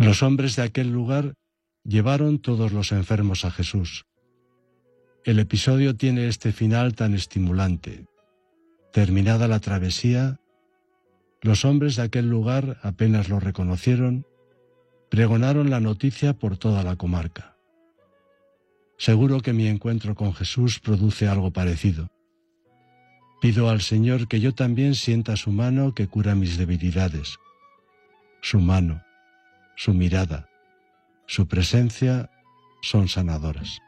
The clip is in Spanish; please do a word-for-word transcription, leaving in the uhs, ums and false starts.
Los hombres de aquel lugar llevaron todos los enfermos a Jesús. El episodio tiene este final tan estimulante. Terminada la travesía, los hombres de aquel lugar apenas lo reconocieron, pregonaron la noticia por toda la comarca. Seguro que mi encuentro con Jesús produce algo parecido. Pido al Señor que yo también sienta su mano que cura mis debilidades. Su mano, su mirada, su presencia son sanadoras.